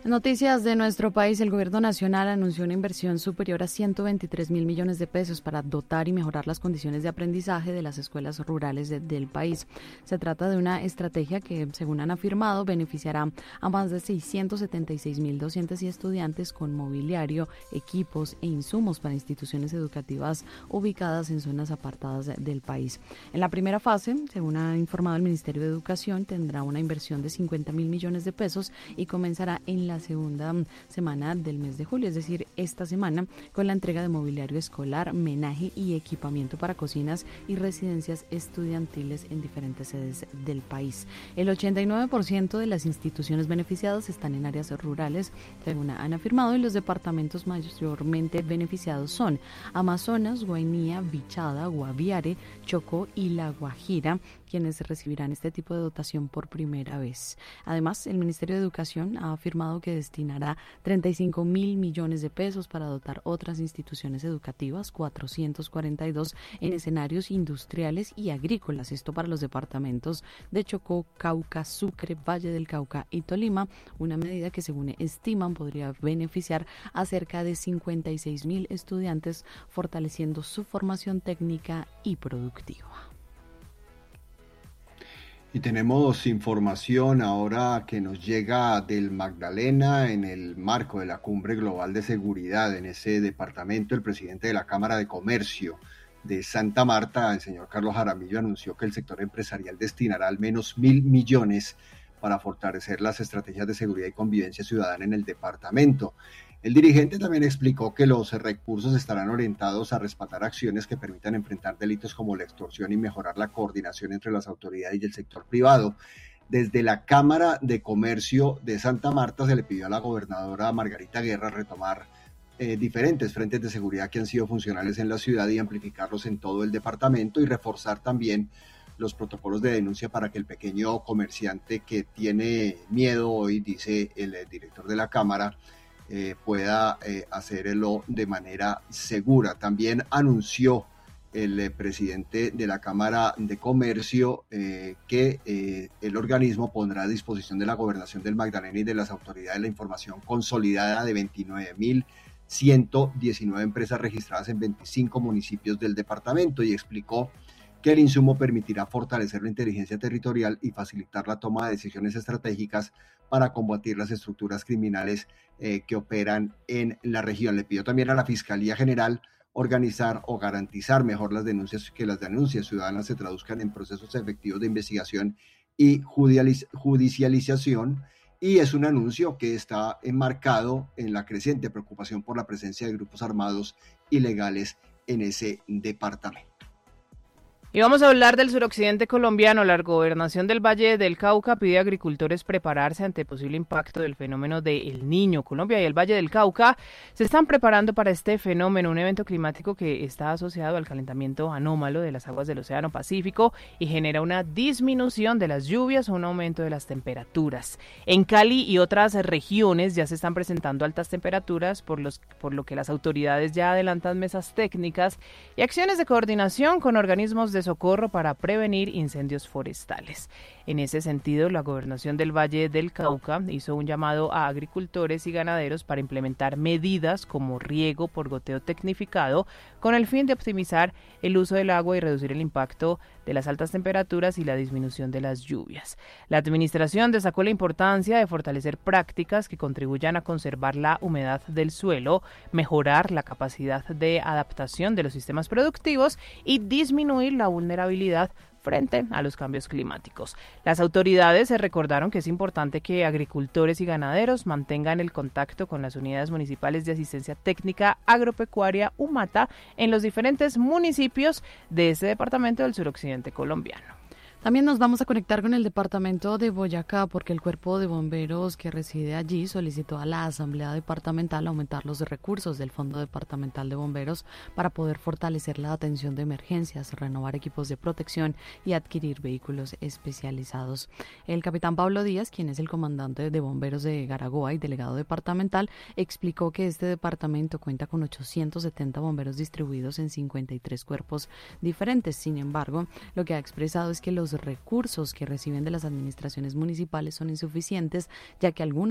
Noticias de nuestro país. El gobierno nacional anunció una inversión superior a 123.000 millones de pesos para dotar y mejorar las condiciones de aprendizaje de las escuelas rurales del país. Se trata de una estrategia que, según han afirmado, beneficiará a más de 676.000 docentes y estudiantes con mobiliario, equipos e insumos para instituciones educativas ubicadas en zonas apartadas del país. En la primera fase, según ha informado el Ministerio de Educación, tendrá una inversión de 50.000 millones de pesos y comenzará en la segunda semana del mes de julio, es decir, esta semana, con la entrega de mobiliario escolar, menaje y equipamiento para cocinas y residencias estudiantiles en diferentes sedes del país. El 89% de las instituciones beneficiadas están en áreas rurales, según han afirmado, y los departamentos mayormente beneficiados son Amazonas, Guainía, Bichada, Guaviare, Chocó y La Guajira, quienes recibirán este tipo de dotación por primera vez. Además, el Ministerio de Educación ha afirmado que destinará 35.000 millones de pesos para dotar otras instituciones educativas, 442 en escenarios industriales y agrícolas, esto para los departamentos de Chocó, Cauca, Sucre, Valle del Cauca y Tolima, una medida que, según estiman, podría beneficiar a cerca de 56.000 estudiantes, fortaleciendo su formación técnica y productiva. Y tenemos información ahora que nos llega del Magdalena en el marco de la Cumbre Global de Seguridad. En ese departamento, el presidente de la Cámara de Comercio de Santa Marta, el señor Carlos Jaramillo, anunció que el sector empresarial destinará al menos 1.000 millones para fortalecer las estrategias de seguridad y convivencia ciudadana en el departamento. El dirigente también explicó que los recursos estarán orientados a respaldar acciones que permitan enfrentar delitos como la extorsión y mejorar la coordinación entre las autoridades y el sector privado. Desde la Cámara de Comercio de Santa Marta se le pidió a la gobernadora Margarita Guerra retomar diferentes frentes de seguridad que han sido funcionales en la ciudad y amplificarlos en todo el departamento y reforzar también los protocolos de denuncia para que el pequeño comerciante que tiene miedo hoy, dice el director de la Cámara, pueda hacerlo de manera segura. También anunció el presidente de la Cámara de Comercio que el organismo pondrá a disposición de la Gobernación del Magdalena y de las autoridades la información consolidada de 29.119 empresas registradas en 25 municipios del departamento y explicó que el insumo permitirá fortalecer la inteligencia territorial y facilitar la toma de decisiones estratégicas para combatir las estructuras criminales que operan en la región. Le pidió también a la Fiscalía General organizar o garantizar mejor las denuncias, que las denuncias ciudadanas se traduzcan en procesos efectivos de investigación y judicialización, y es un anuncio que está enmarcado en la creciente preocupación por la presencia de grupos armados ilegales en ese departamento. Y vamos a hablar del suroccidente colombiano. La gobernación del Valle del Cauca pide a agricultores prepararse ante el posible impacto del fenómeno de El Niño. Colombia y el Valle del Cauca se están preparando para este fenómeno, un evento climático que está asociado al calentamiento anómalo de las aguas del Océano Pacífico y genera una disminución de las lluvias o un aumento de las temperaturas. En Cali y otras regiones ya se están presentando altas temperaturas, por lo que las autoridades ya adelantan mesas técnicas y acciones de coordinación con organismos de socorro para prevenir incendios forestales. En ese sentido, la gobernación del Valle del Cauca hizo un llamado a agricultores y ganaderos para implementar medidas como riego por goteo tecnificado con el fin de optimizar el uso del agua y reducir el impacto de las altas temperaturas y la disminución de las lluvias. La administración destacó la importancia de fortalecer prácticas que contribuyan a conservar la humedad del suelo, mejorar la capacidad de adaptación de los sistemas productivos y disminuir la vulnerabilidad frente a los cambios climáticos. Las autoridades se recordaron que es importante que agricultores y ganaderos mantengan el contacto con las unidades municipales de asistencia técnica agropecuaria UMATA en los diferentes municipios de este departamento del suroccidente colombiano. También nos vamos a conectar con el departamento de Boyacá porque el cuerpo de bomberos que reside allí solicitó a la Asamblea Departamental aumentar los recursos del Fondo Departamental de Bomberos para poder fortalecer la atención de emergencias, renovar equipos de protección y adquirir vehículos especializados. El capitán Pablo Díaz, quien es el comandante de bomberos de Garagoa y delegado departamental, explicó que este departamento cuenta con 870 bomberos distribuidos en 53 cuerpos diferentes. Sin embargo, lo que ha expresado es que los recursos que reciben de las administraciones municipales son insuficientes, ya que algunos